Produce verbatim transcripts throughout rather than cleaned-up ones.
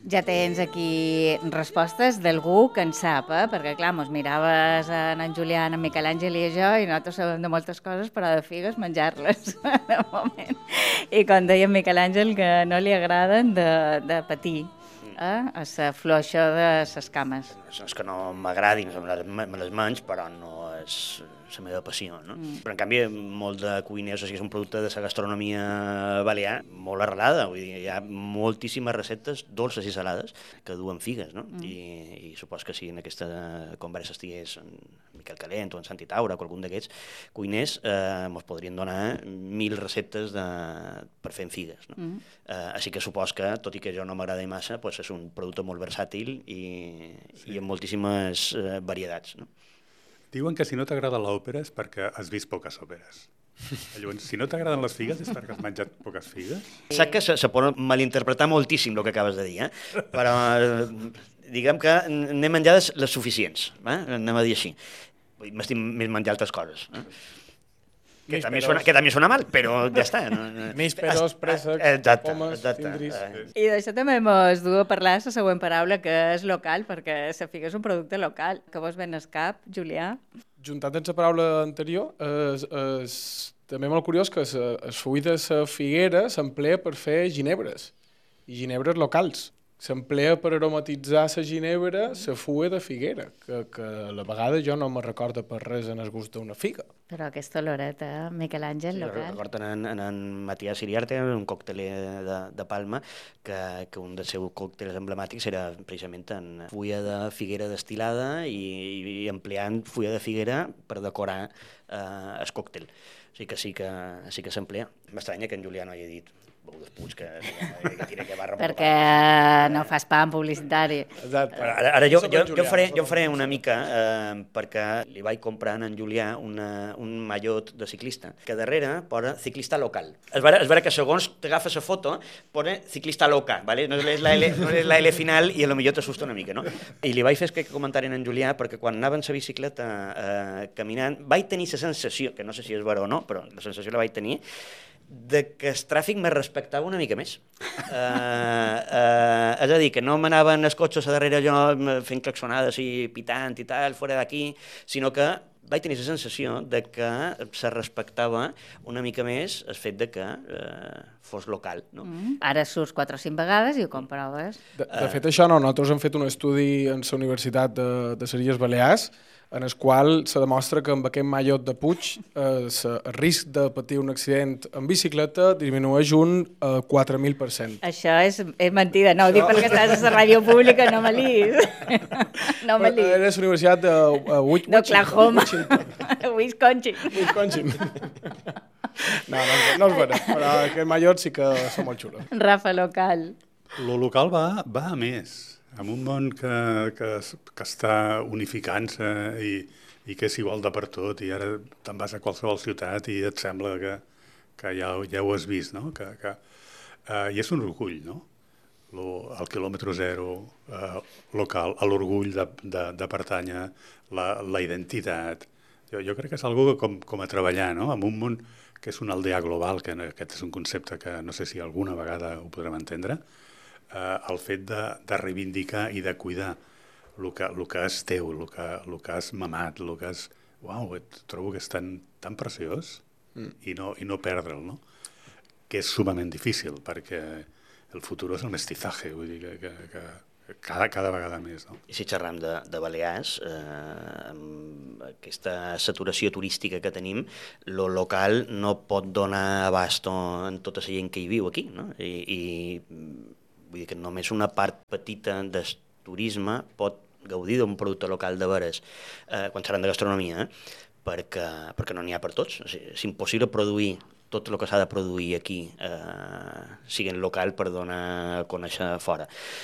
Ja tens aquí respostes d'algú que en sap, eh? Perquè, clar, mos miraves en en Julià, en Miquel Àngel i jo, i nosaltres sabem de moltes coses, però de figues menjar-les, de moment. I com deia en Miquel Àngel, que no li agraden de, de patir, eh? A la fluixa de les cames. No és que no m'agradin, me les menys, però no és la meva passió, no? Mm. Però, en canvi, molt de cuiners, o sigui, és un producte de la gastronomia balear molt arrelada, vull dir, hi ha moltíssimes receptes dolces i salades que duen figues, no? Mm. I, i supos que si en aquesta conversa estigués en Miquel Calent o en Santi Taura o algun d'aquests cuiners, eh, ens podrien donar mil receptes de, per fer figues, no? Mm. Eh, així que supos que, tot i que jo no m'agrada massa, pues és un producte molt versàtil i, sí. i amb moltíssimes eh, varietats, no? Diuen que si no t'agrada l'òpera és perquè has vist poques òperes. Llavors, si no t'agraden les figues és perquè has menjat poques figues? Saps que se, se pot malinterpretar moltíssim el que acabes de dir, eh? Però eh, diguem que n'he menjades les suficients, eh? Anem a dir així. M'estim més menjar altres coses, eh? Que també, suena, que també suena mal, però ja està. No, no. Més perós, préssecs, exacte, pomes, exacte. tindris... I d'això també mos du a parlar la següent paraula, que és local, perquè la figa és un producte local. Que vos ven al cap, Julià? Juntat amb la paraula anterior, és, és també molt curiós que el full de la figuera s'emplea per fer ginebres, i ginebres locals. S'emplea per aromatitzar la ginebra la fuga de figuera, que, que a la vegada jo no me recordo per res en el gust d'una figa. Però aquesta oloreta, Miquel Àngel, sí, local. Recordo en, en, en Matías Iriarte, un còcteler de, de Palma, que, que un dels seus còctels emblemàtics era precisament en fulla de figuera destilada i, i empleant fulla de figuera per decorar eh, el còctel. O sigui que sí que, sí que s'emplea. M'estranya que en Julià no hagi dit bou d'espuig, que, que tira que barra... Perquè no fas pam publicitari. Exacte. Ara, ara jo, jo, jo, faré, jo faré una mica, eh, perquè li vaig comprar a en Julià una, un mallot de ciclista, que darrere posa ciclista local. Es veurà, es veurà que segons t'agafes la foto, posa ciclista loca, ¿vale? No és la L, no és la L final i potser t'assusta una mica, no? I li vaig fer aquest comentari a en Julià, perquè quan anava en la bicicleta eh, caminant, vaig tenir la sensació, que no sé si és vera o no, però la sensació la vaig tenir, de que el tràfic me respectava una mica més. Uh, uh, és a dir, que no m'anaven els cotxes a darrere jo fent claxonades i pitant i tal, fora d'aquí, sinó que vaig tenir la sensació de que se respectava una mica més el fet de que uh, fos local. No? Mm. Ara surts quatre o cinc vegades i ho comproves. De, de fet, això no. Nosaltres hem fet un estudi en la Universitat de, de les Illes Balears en el qual se demostra que amb aquest mallot de Puig eh, el risc de patir un accident en bicicleta disminueix un eh, quatre mil per cent. Això és, és mentida, no ho dic perquè estàs a la ràdio pública, no me lis. No me lis. Era la Universitat de uh, d'Oklahoma. Wisconsin. Wisconsin. No, no, no és vera, però aquest mallot sí que són molt xulos. Rafa, local. Lo local va, va a més. En un món que, que, que està unificant-se i, i que és igual de per tot, i ara te'n vas a qualsevol ciutat i et sembla que, que ja, ja ho has vist, no? Que, que, uh, I és un orgull, no? Lo, el quilòmetre zero uh, local, l'orgull de, de, de pertànyer, la, la identitat. Jo, jo crec que és algo com, com a treballar, no? En un món que és una aldea global, que aquest és un concepte que no sé si alguna vegada ho podrem entendre, Uh, el fet de, de reivindicar i de cuidar el que, el que és teu, el que, el que has mamat, el que és... Uau, trobo que és tan, tan preciós mm. i, no, i no perdre'l, no? Que és sumament difícil, perquè el futur és el mestizaje, vull dir que, que, que cada, cada vegada més, no? I si xerram de, de Balears, eh, amb aquesta saturació turística que tenim, lo local no pot donar abasto en tota la gent que hi viu aquí, no? I, i vull dir que només una part petita del turisme pot gaudir d'un producte local de veres, eh, quan seran de gastronomia, eh? perquè, perquè no n'hi ha per tots. O sigui, és impossible produir tot el que s'ha de produir aquí, eh, siguin local per donar a conèixer fora.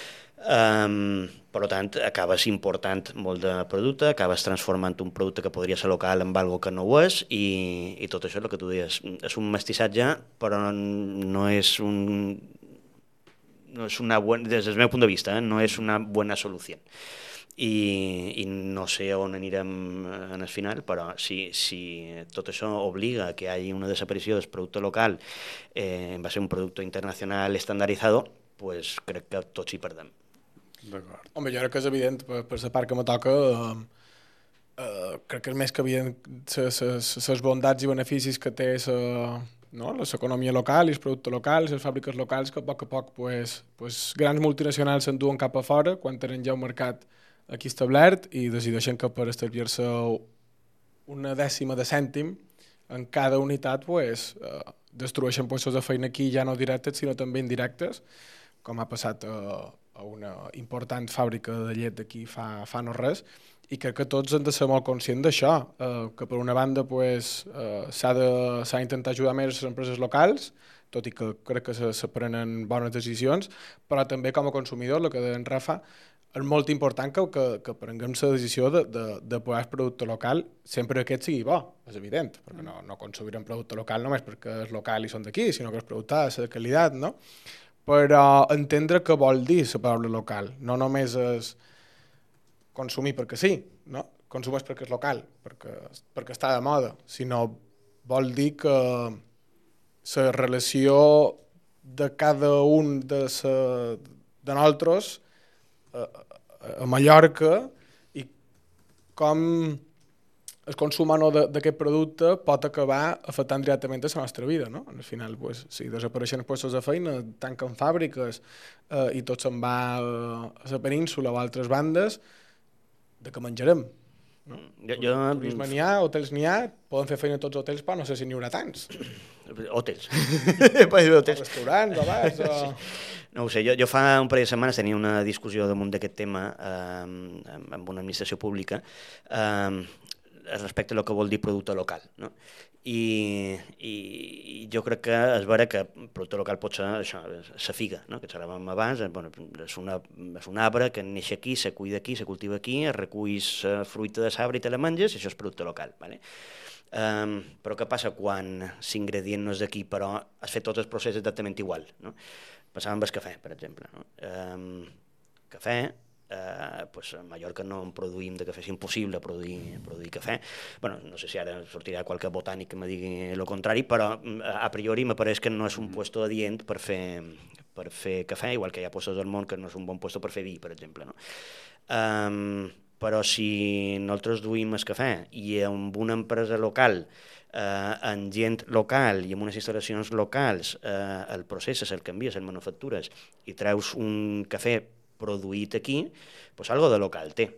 Um, per tant, acabes important molt de producte, acabes transformant un producte que podria ser local en algo que no ho és, i, i tot això, el que tu deies, és un mestissatge, però no és un... no és una buena, des del meu punt de vista, eh, no és una bona solució. I, i no sé on anirem en el final, però si, si tot això obliga a que hi hagi una desaparició del producte local eh, en base a un producte internacional estandarditzat, pues crec que tots hi perdem. D'acord. Home, jo crec que és evident, per, per la part que me toca, eh, eh, crec que és més que evident les bondats i beneficis que té la no? l'economia local i els productes locals, les fàbriques locals, que a poc a poc pues, pues, grans multinacionals s'enduen cap a fora quan tenen ja un mercat aquí establert i decideixen que per establir-se una dècima de cèntim en cada unitat pues, eh, destrueixen llocs de feina aquí ja no directes sinó també indirectes, com ha passat a, a una important fàbrica de llet d'aquí fa, fa no res, i crec que tots hem de ser molt conscients d'això, eh, que per una banda pues, eh, s'ha d'intentar ajudar més les empreses locals, tot i que crec que se, se prenen bones decisions, però també com a consumidor, el que deia en Rafa, és molt important que, que, que prenguem la decisió de, de, de posar el producte local sempre que aquest sigui bo, és evident, perquè no, no consumirem producte local només perquè és local i són d'aquí, sinó que el producte ha de ser de qualitat, no? Però entendre què vol dir la paraula local, no només és consumir perquè sí, no? Consumeix perquè és local, perquè, perquè està de moda, sinó vol dir que la relació de cada un de, sa, de nosaltres a, a Mallorca i com el consum o no d'aquest producte pot acabar afectant directament a la nostra vida, no? Al final, pues, si desapareixen els llocs de feina, tanquen fàbriques eh, i tot se'n va a la península o a altres bandes, de què menjarem? No? Jo, jo... Turisme n'hi ha, hotels n'hi ha, poden fer feina a tots els hotels, però no sé si n'hi haurà tants. Hotels. hotels. Restaurants, o bars, o... No ho sé, jo, jo fa un parell de setmanes tenia una discussió damunt d'aquest tema eh, amb una administració pública eh, respecte a lo que vol dir producte local, no? I, i, i jo crec que és vera que el producte local pot ser això, la figa, no? Que xerràvem abans, bueno, és, una, és un arbre que neix aquí, se cuida aquí, se cultiva aquí, es recull la fruita de l'arbre i te la menges, i això és producte local. Vale? Um, però què passa quan l'ingredient no és d'aquí, però has fet tot el procés exactament igual? No? Passàvem amb el cafè, per exemple. No? Um, cafè, Uh, pues a Mallorca no en produïm de cafè, és impossible produir, produir cafè. Bueno, no sé si ara sortirà qualque botànic que me digui el contrari, però a priori m'apareix que no és un puesto adient per fer, per fer cafè, igual que hi ha puestos del món que no és un bon puesto per fer vi, per exemple. No? Um, però si nosaltres duim el cafè i amb una empresa local, eh, amb gent local i amb unes instal·lacions locals, eh, el processes, el canvies, el manufactures i treus un cafè produït aquí, doncs algo de local té.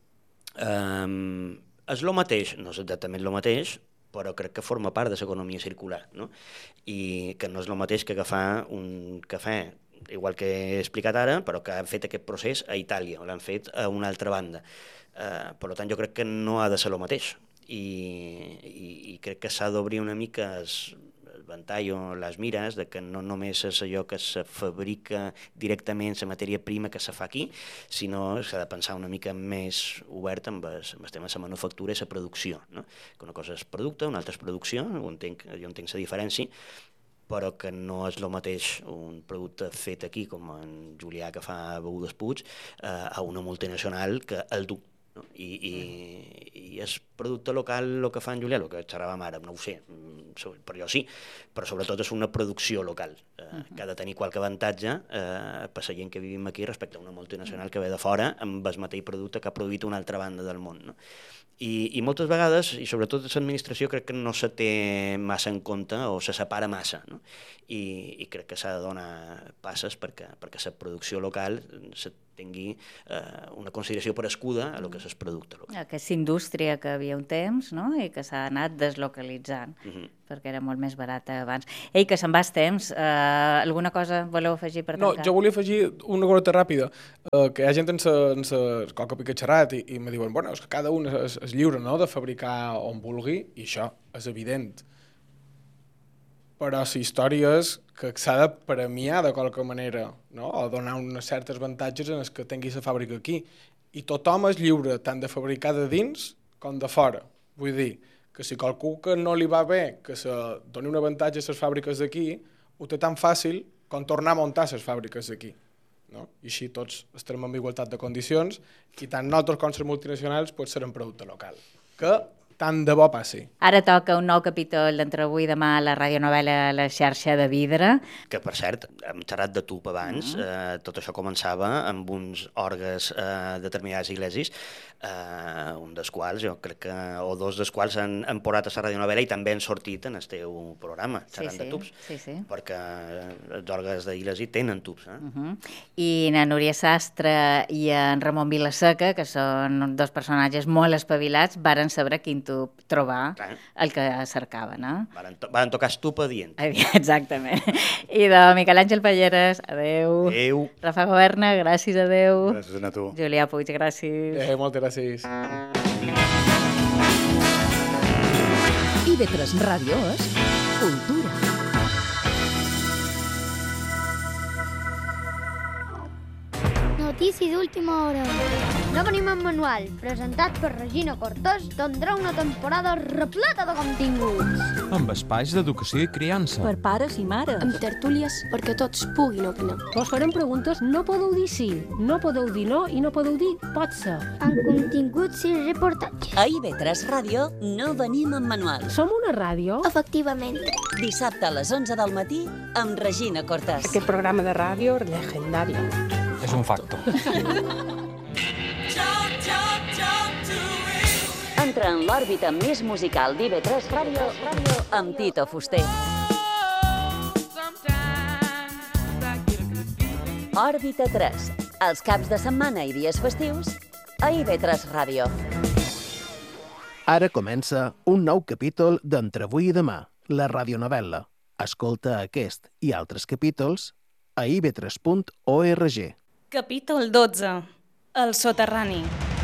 Um, és el mateix, no és exactament el mateix, però crec que forma part de l'economia circular, no? I que no és el mateix que agafar un cafè, igual que he explicat ara, però que han fet aquest procés a Itàlia, o l'han fet a una altra banda. Uh, per tant, jo crec que no ha de ser el mateix. I, i, i crec que s'ha d'obrir una mica el ventall o les mires de que no només és allò que se fabrica directament la matèria prima que se fa aquí, sinó s'ha de pensar una mica més obert amb el, amb el tema de la manufactura i la producció, no? Que una cosa és producte, una altra és producció, jo entenc, jo entenc la diferència, però que no és el mateix un producte fet aquí, com en Julià que fa begudes Puig, eh, a una multinacional que el du. No? I, i, i és producte local el que fa en Julià, el que xerràvem ara, no ho sé, però jo sí, però sobretot és una producció local, eh, que ha de tenir qualque avantatge eh, per la gent que vivim aquí respecte a una multinacional que ve de fora amb el mateix producte que ha produït una altra banda del món. No? I, I moltes vegades, i sobretot l'administració, crec que no se té massa en compte o se separa massa, no? I, i crec que s'ha de donar passes perquè, perquè la producció local se tingui eh, una consideració per escuda a lo que és el producte local. Aquesta indústria que havia un temps, no? I que s'ha anat deslocalitzant, uh -huh. perquè era molt més barata abans. Ei, que se'n va el temps. Uh, alguna cosa voleu afegir per tancar? No, jo volia afegir una cosa ràpida, uh, que hi ha gent en la coca pica xerrat i, i me diuen, bueno, és que cada un és, és lliure, no?, de fabricar on vulgui, i això és evident. Però la història és que s'ha de premiar de qualque manera, no?, o donar uns certs avantatges en els que tingui la fàbrica aquí. I tothom és lliure tant de fabricar de dins com de fora. Vull dir que si qualcú que no li va bé que se doni un avantatge a les fàbriques d'aquí, ho té tan fàcil com tornar a muntar les fàbriques d'aquí. No? I així tots estarem en igualtat de condicions i tant nosaltres com les multinacionals pot ser un producte local, que tant de bo passi. Ara toca un nou capítol d'Entre avui i demà a la radionovel·la La xarxa de vidre. Que, per cert, hem xerrat de tub abans, mm. eh, tot això començava amb uns orgues eh, determinades iglesis, eh, un dels quals, jo crec que, o dos dels quals han, han posat a la radionovel·la i també han sortit en el teu programa, xerrant sí, sí, de tubs, sí, sí. perquè els orgues d'iglesia tenen tubs. Eh? Uh -huh. I na Núria Sastre i en Ramon Vilaseca, que són dos personatges molt espavilats, varen saber quin tub trobar, Clar. el que cercaven. Eh? Varen, to varen tocar estupa dient. Exactament. I de Miquel Àngel Palleres, adeu. Adeu. Rafa Governa, gràcies, adeu. Gràcies a tu. Julià Puig, gràcies. Eh, moltes gràcies. I ve tres Ràdio és cultura. Notícies d'última hora. No venim en manual, presentat per Regina Cortés, tindrà una temporada repleta de continguts. Amb espais d'educació i criança. Per pares i mares. Amb tertúlies perquè tots puguin opinar. Vos farem preguntes, no podeu dir sí, no podeu dir no i no podeu dir pot ser. Amb continguts i reportatges. A I V tres Ràdio no venim en manual. Som una ràdio? Efectivament. Dissabte a les onze del matí amb Regina Cortés. Aquest programa de ràdio legendari. És un facto. Entra en l'òrbita més musical d'I V tres Ràdio amb Tito Fuster. Òrbita tres, els caps de setmana i dies festius a I V tres Ràdio. Ara comença un nou capítol d'Entre avui i demà, la radionovel·la. Escolta aquest i altres capítols a i v tres punt org. Capítol dotze. El soterrani.